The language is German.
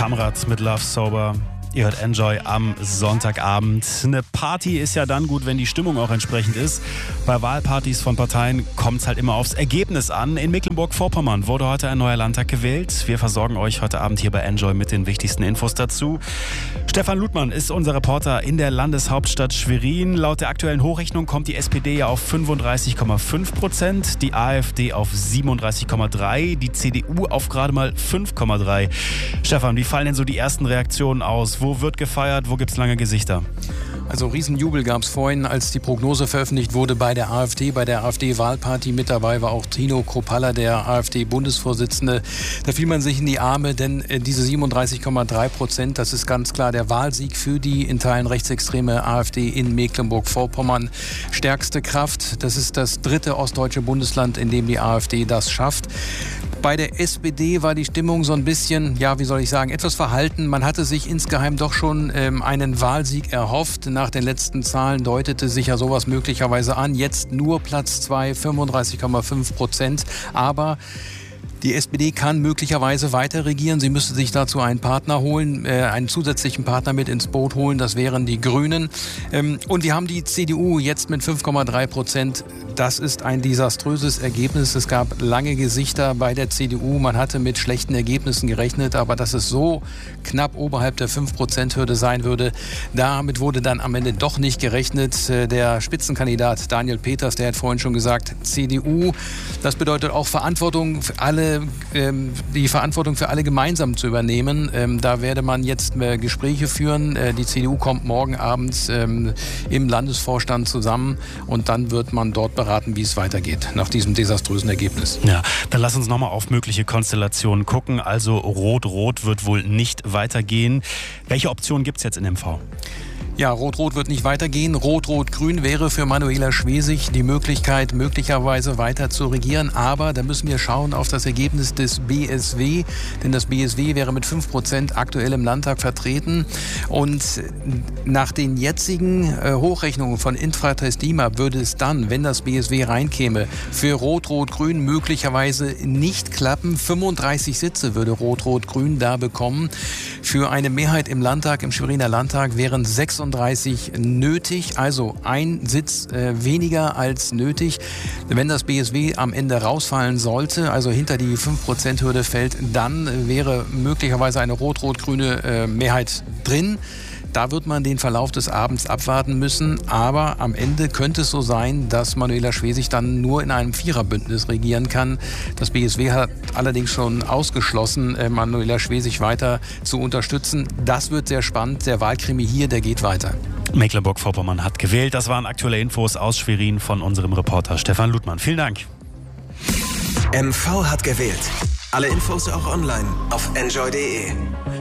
Kamrat mit Love Sober. Ihr hört Enjoy am Sonntagabend. Eine Party ist ja dann gut, wenn die Stimmung auch entsprechend ist. Bei Wahlpartys von Parteien kommt es halt immer aufs Ergebnis an. In Mecklenburg-Vorpommern wurde heute ein neuer Landtag gewählt. Wir versorgen euch heute Abend hier bei Enjoy mit den wichtigsten Infos dazu. Stefan Ludmann ist unser Reporter in der Landeshauptstadt Schwerin. Laut der aktuellen Hochrechnung kommt die SPD ja auf 35,5%, die AfD auf 37,3%, die CDU auf gerade mal 5,3%. Stefan, wie fallen denn so die ersten Reaktionen aus? Wo wird gefeiert? Wo gibt es lange Gesichter? Also Riesenjubel gab es vorhin, als die Prognose veröffentlicht wurde bei der AfD-Wahlparty. Mit dabei war auch Tino Kropalla, der AfD-Bundesvorsitzende. Da fiel man sich in die Arme, denn diese 37,3%, das ist ganz klar der Wahlsieg für die in Teilen rechtsextreme AfD in Mecklenburg-Vorpommern. Stärkste Kraft, das ist das dritte ostdeutsche Bundesland, in dem die AfD das schafft. Bei der SPD war die Stimmung so ein bisschen, etwas verhalten. Man hatte sich insgeheim doch schon einen Wahlsieg erhofft. Nach den letzten Zahlen deutete sich ja sowas möglicherweise an. Jetzt nur Platz 2, 35,5%. Aber die SPD kann möglicherweise weiter regieren. Sie müsste sich dazu einen Partner holen, einen zusätzlichen Partner mit ins Boot holen. Das wären die Grünen. Und wir haben die CDU jetzt mit 5,3%. Das ist ein desaströses Ergebnis. Es gab lange Gesichter bei der CDU. Man hatte mit schlechten Ergebnissen gerechnet, aber dass es so knapp oberhalb der 5%-Hürde sein würde, damit wurde dann am Ende doch nicht gerechnet. Der Spitzenkandidat Daniel Peters, der hat vorhin schon gesagt, CDU, das bedeutet auch Verantwortung für alle, die Verantwortung für alle gemeinsam zu übernehmen. Da werde man jetzt Gespräche führen. Die CDU kommt morgen Abend im Landesvorstand zusammen und dann wird man dort beraten, wie es weitergeht nach diesem desaströsen Ergebnis. Ja, dann lass uns nochmal auf mögliche Konstellationen gucken. Also Rot-Rot wird wohl nicht weitergehen. Welche Optionen gibt es jetzt in MV? Ja, Rot-Rot wird nicht weitergehen. Rot-Rot-Grün wäre für Manuela Schwesig die Möglichkeit, möglicherweise weiter zu regieren. Aber da müssen wir schauen auf das Ergebnis des BSW. Denn das BSW wäre mit 5% aktuell im Landtag vertreten. Und nach den jetzigen Hochrechnungen von Infratest DIMAP würde es dann, wenn das BSW reinkäme, für Rot-Rot-Grün möglicherweise nicht klappen. 35 Sitze würde Rot-Rot-Grün da bekommen. Für eine Mehrheit im Landtag, im Schweriner Landtag, wären 36 nötig, also ein Sitz weniger als nötig. Wenn das BSW am Ende rausfallen sollte, also hinter die 5%-Hürde fällt, dann wäre möglicherweise eine rot-rot-grüne Mehrheit drin. Da wird man den Verlauf des Abends abwarten müssen. Aber am Ende könnte es so sein, dass Manuela Schwesig dann nur in einem Viererbündnis regieren kann. Das BSW hat allerdings schon ausgeschlossen, Manuela Schwesig weiter zu unterstützen. Das wird sehr spannend. Der Wahlkrimi hier, der geht weiter. Mecklenburg-Vorpommern hat gewählt. Das waren aktuelle Infos aus Schwerin von unserem Reporter Stefan Ludmann. Vielen Dank. MV hat gewählt. Alle Infos auch online auf enjoy.de.